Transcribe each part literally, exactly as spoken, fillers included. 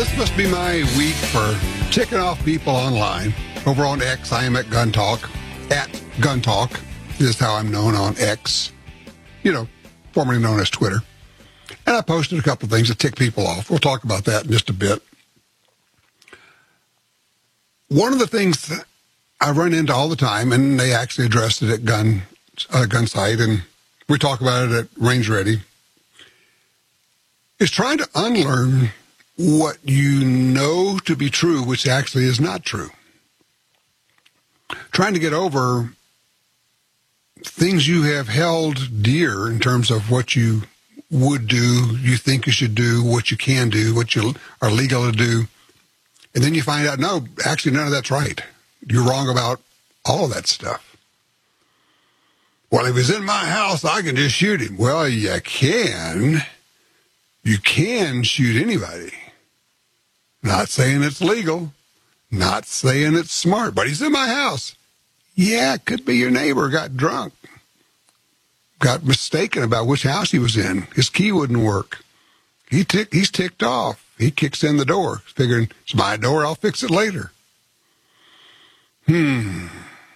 this must be my week for ticking off people online. Over on X, I am at Gun Talk. At Gun Talk is how I'm known on X. You know, formerly known as Twitter. And I posted a couple of things that tick people off. We'll talk about that in just a bit. One of the things that I run into all the time, and they actually addressed it at Gun uh, Gunsight, and we talk about it at Range Ready, is trying to unlearn what you know to be true, which actually is not true. Trying to get over things you have held dear in terms of what you would do, you think you should do, what you can do, what you are legal to do. And then you find out, no, actually none of that's right. You're wrong about all of that stuff. Well, if he's in my house, I can just shoot him. Well, you can. You can shoot anybody. Not saying it's legal. Not saying it's smart. But he's in my house. Yeah, it could be your neighbor got drunk. Got mistaken about which house he was in. His key wouldn't work. He tick, he's ticked off. He kicks in the door, figuring, it's my door, I'll fix it later. Hmm.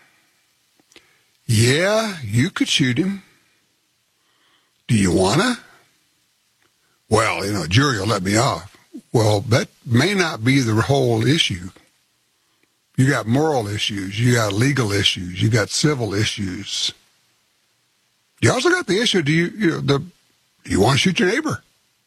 Yeah, you could shoot him. Do you want to? Well, you know, jury will let me off. Well, that may not be the whole issue. You got moral issues. You got legal issues. You got civil issues. You also got the issue, do you, you know, the, do you want to shoot your neighbor?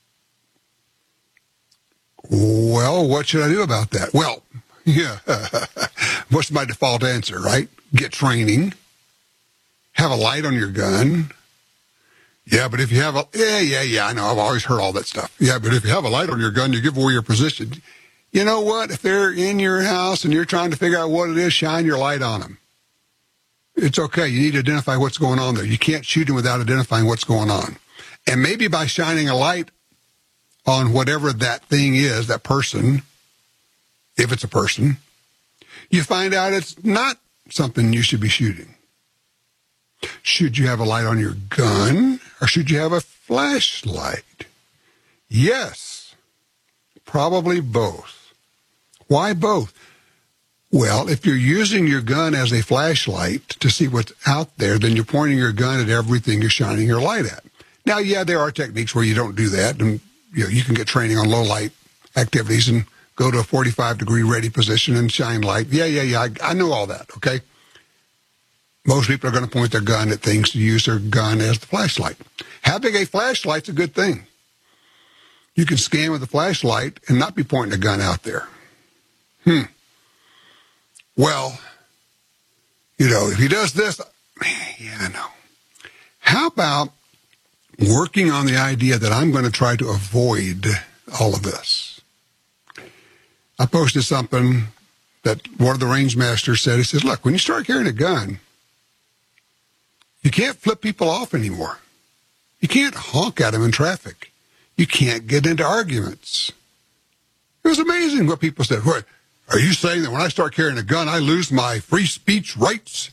Well, what should I do about that? Well, yeah, what's my default answer, right? Get training. Have a light on your gun. Yeah, but if you have a, yeah, yeah, yeah, I know, I've always heard all that stuff. Yeah, but if you have a light on your gun, you give away your position. You know what? If they're in your house and you're trying to figure out what it is, shine your light on them. It's okay. You need to identify what's going on there. You can't shoot them without identifying what's going on. And maybe by shining a light on whatever that thing is, that person, if it's a person, you find out it's not something you should be shooting. Should you have a light on your gun, or should you have a flashlight? Yes, probably both. Why both? Well, if you're using your gun as a flashlight to see what's out there, then you're pointing your gun at everything you're shining your light at. Now, yeah, there are techniques where you don't do that, and you know, you can get training on low light activities and go to a forty-five degree ready position and shine light. Yeah, yeah, yeah, I, I know all that, okay? Most people are going to point their gun at things to use their gun as the flashlight. Having a flashlight's a good thing. You can scan with a flashlight and not be pointing a gun out there. Hmm. Well, you know, if he does this, yeah, I know. How about working on the idea that I'm going to try to avoid all of this? I posted something that one of the range masters said. He says, look, when you start carrying a gun, you can't flip people off anymore. You can't honk at them in traffic. You can't get into arguments. It was amazing what people said. What, are you saying that when I start carrying a gun, I lose my free speech rights?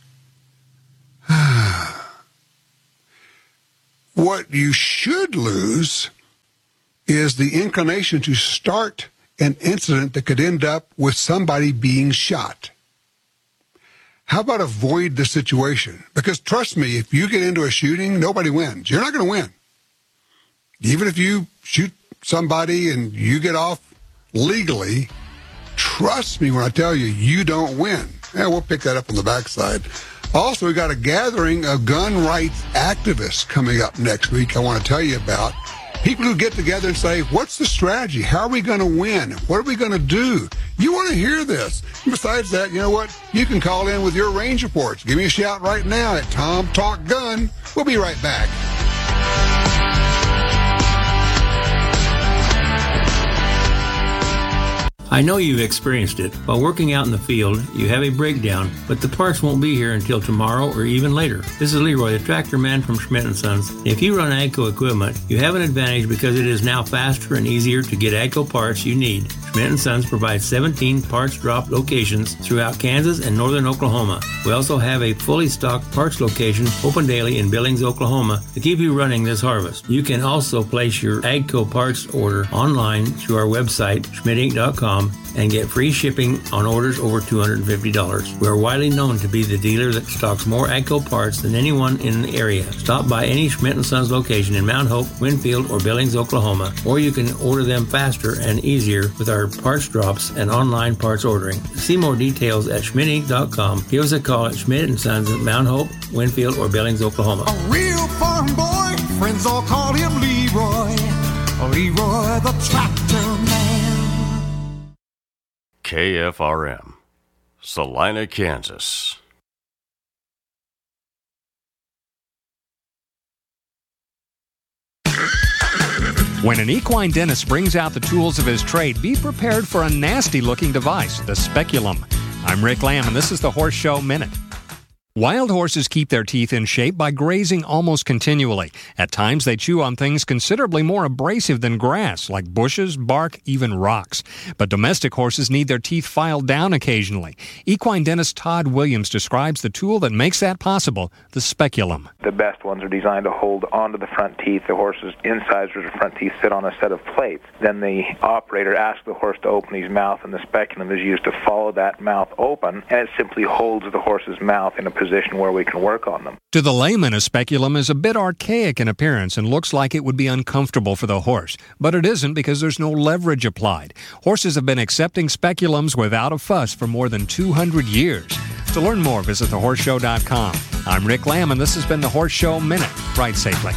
What you should lose is the inclination to start an incident that could end up with somebody being shot. How about avoid the situation? Because trust me, if you get into a shooting, nobody wins. You're not going to win. Even if you shoot somebody and you get off legally, trust me when I tell you, you don't win. Yeah, we'll pick that up on the backside. Also, we got a gathering of gun rights activists coming up next week I want to tell you about. People who get together and say, what's the strategy? How are we going to win? What are we going to do? You want to hear this. And besides that, you know what? You can call in with your range reports. Give me a shout right now at Tom Talk Gun. We'll be right back. I know you've experienced it. While working out in the field, you have a breakdown, but the parts won't be here until tomorrow or even later. This is Leroy, the tractor man from Schmidt and Sons. If you run AGCO equipment, you have an advantage because it is now faster and easier to get AGCO parts you need. Schmidt and Sons provides seventeen parts drop locations throughout Kansas and northern Oklahoma. We also have a fully stocked parts location open daily in Billings, Oklahoma to keep you running this harvest. You can also place your AGCO parts order online through our website, schmidt inc dot com, and get free shipping on orders over two hundred fifty dollars. We are widely known to be the dealer that stocks more AGCO parts than anyone in the area. Stop by any Schmidt and Sons location in Mount Hope, Winfield, or Billings, Oklahoma, or you can order them faster and easier with our parts drops and online parts ordering. See more details at schmidt inc dot com. Give us a call at Schmidt and Sons at Mount Hope, Winfield, or Billings, Oklahoma. A real farm boy, friends all call him Leroy. Leroy the tractor man. K F R M, Salina, Kansas. When an equine dentist brings out the tools of his trade, be prepared for a nasty-looking device, the speculum. I'm Rick Lamb, and this is the Horse Show Minute. Wild horses keep their teeth in shape by grazing almost continually. At times, they chew on things considerably more abrasive than grass, like bushes, bark, even rocks. But domestic horses need their teeth filed down occasionally. Equine dentist Todd Williams describes the tool that makes that possible, the speculum. The best ones are designed to hold onto the front teeth. The horse's incisors or front teeth sit on a set of plates. Then the operator asks the horse to open his mouth, and the speculum is used to follow that mouth open, and it simply holds the horse's mouth in a position where we can work on them. To the layman, a speculum is a bit archaic in appearance and looks like it would be uncomfortable for the horse. But it isn't, because there's no leverage applied. Horses have been accepting speculums without a fuss for more than two hundred years. To learn more, visit the horse show dot com. I'm Rick Lamb, and this has been the Horse Show Minute. Ride safely.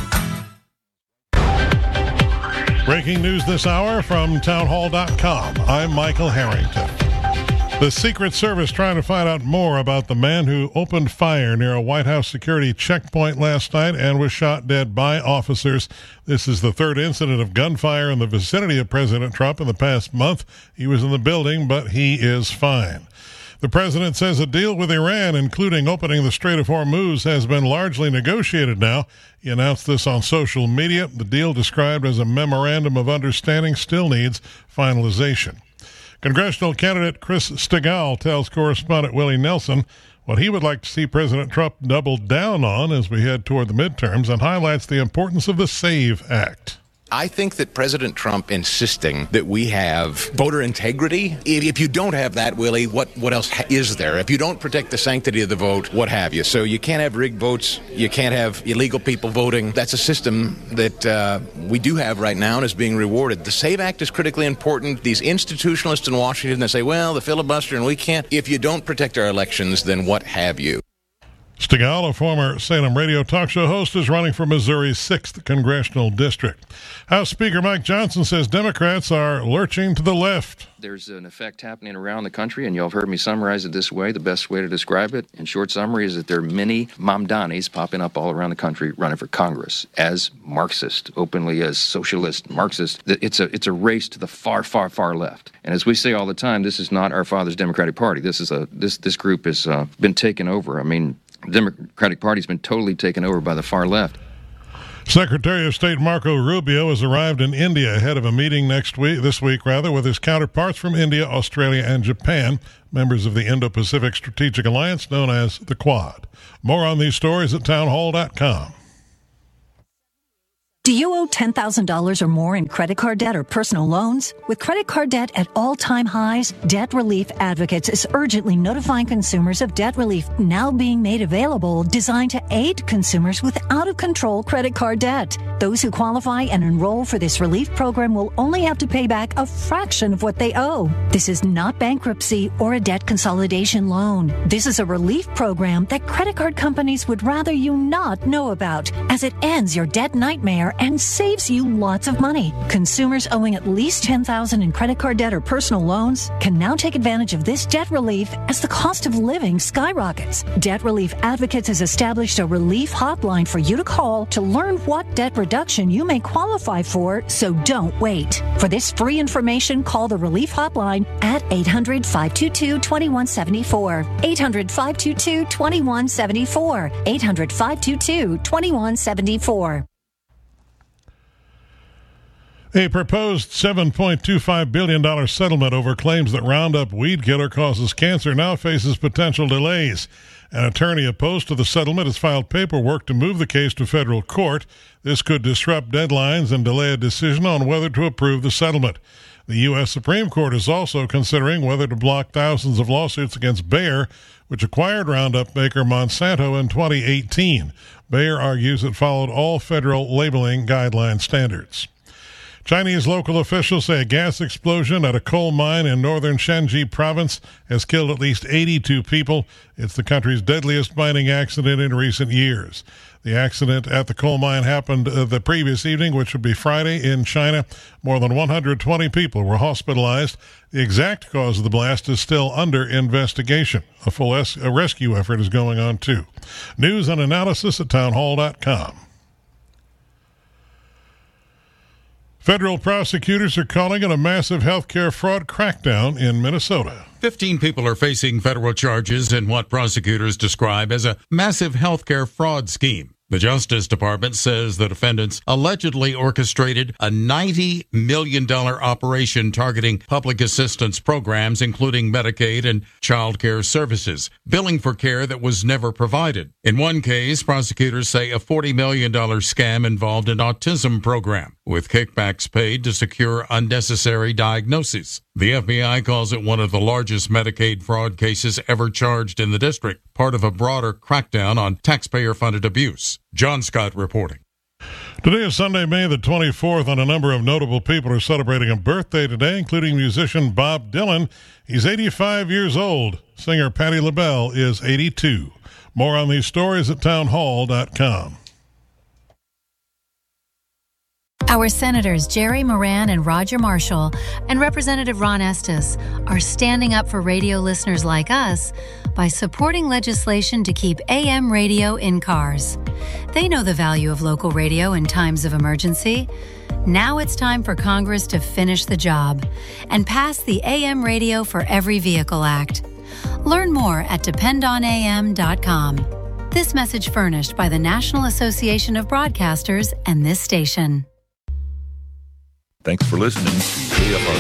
Breaking news this hour from town hall dot com. I'm Michael Harrington. The Secret Service trying to find out more about the man who opened fire near a White House security checkpoint last night and was shot dead by officers. This is the third incident of gunfire in the vicinity of President Trump in the past month. He was in the building, but he is fine. The president says a deal with Iran, including opening the Strait of Hormuz, has been largely negotiated now. He announced this on social media. The deal, described as a memorandum of understanding, still needs finalization. Congressional candidate Chris Stigall tells correspondent Willie Nelson what he would like to see President Trump double down on as we head toward the midterms, and highlights the importance of the SAVE Act. I think that President Trump insisting that we have voter integrity, if, if you don't have that, Willie, what, what else ha- is there? If you don't protect the sanctity of the vote, what have you? So you can't have rigged votes. You can't have illegal people voting. That's a system that uh, we do have right now and is being rewarded. The SAVE Act is critically important. These institutionalists in Washington, they say, well, the filibuster and we can't. If you don't protect our elections, then what have you? Stigall, a former Salem radio talk show host, is running for Missouri's sixth Congressional District. House Speaker Mike Johnson says Democrats are lurching to the left. There's an effect happening around the country, and you'll have heard me summarize it this way. The best way to describe it, in short summary, is that there are many Mamdanis popping up all around the country running for Congress as Marxist, openly as socialist, Marxist. It's a, it's a race to the far, far, far left. And as we say all the time, this is not our father's Democratic Party. This is a this this group has uh, been taken over. I mean, the Democratic Party's been totally taken over by the far left. Secretary of State Marco Rubio has arrived in India ahead of a meeting next week, this week rather, with his counterparts from India, Australia, and Japan, members of the Indo-Pacific Strategic Alliance known as the Quad. More on these stories at town hall dot com. Do you owe ten thousand dollars or more in credit card debt or personal loans? With credit card debt at all-time highs, Debt Relief Advocates is urgently notifying consumers of debt relief now being made available, designed to aid consumers with out-of-control credit card debt. Those who qualify and enroll for this relief program will only have to pay back a fraction of what they owe. This is not bankruptcy or a debt consolidation loan. This is a relief program that credit card companies would rather you not know about, as it ends your debt nightmare and saves you lots of money. Consumers owing at least ten thousand dollars in credit card debt or personal loans can now take advantage of this debt relief as the cost of living skyrockets. Debt Relief Advocates has established a relief hotline for you to call to learn what debt reduction you may qualify for, so don't wait. For this free information, call the relief hotline at eight hundred, five two two, two one seven four. eight hundred, five two two, two one seven four. eight hundred, five two two, two one seven four. A proposed seven point two five billion dollars settlement over claims that Roundup weed killer causes cancer now faces potential delays. An attorney opposed to the settlement has filed paperwork to move the case to federal court. This could disrupt deadlines and delay a decision on whether to approve the settlement. The U S Supreme Court is also considering whether to block thousands of lawsuits against Bayer, which acquired Roundup maker Monsanto in twenty eighteen. Bayer argues it followed all federal labeling guideline standards. Chinese local officials say a gas explosion at a coal mine in northern Shenji province has killed at least eighty-two people. It's the country's deadliest mining accident in recent years. The accident at the coal mine happened uh, the previous evening, which would be Friday, in China. More than one hundred twenty people were hospitalized. The exact cause of the blast is still under investigation. A full es- a rescue effort is going on, too. News and analysis at townhall dot com. Federal prosecutors are calling it a massive healthcare fraud crackdown in Minnesota. Fifteen people are facing federal charges in what prosecutors describe as a massive healthcare fraud scheme. The Justice Department says the defendants allegedly orchestrated a ninety million dollars operation targeting public assistance programs, including Medicaid and child care services, billing for care that was never provided. In one case, prosecutors say a forty million dollars scam involved an autism program, with kickbacks paid to secure unnecessary diagnoses. The F B I calls it one of the largest Medicaid fraud cases ever charged in the district, part of a broader crackdown on taxpayer-funded abuse. John Scott reporting. Today is Sunday, May the twenty-fourth, and a number of notable people are celebrating a birthday today, including musician Bob Dylan. He's eighty-five years old. Singer Patti LaBelle is eighty-two. More on these stories at townhall dot com. Our Senators Jerry Moran and Roger Marshall and Representative Ron Estes are standing up for radio listeners like us by supporting legislation to keep A M radio in cars. They know the value of local radio in times of emergency. Now it's time for Congress to finish the job and pass the A M Radio for Every Vehicle Act. Learn more at depend on A M dot com. This message furnished by the National Association of Broadcasters and this station. Thanks for listening to K F R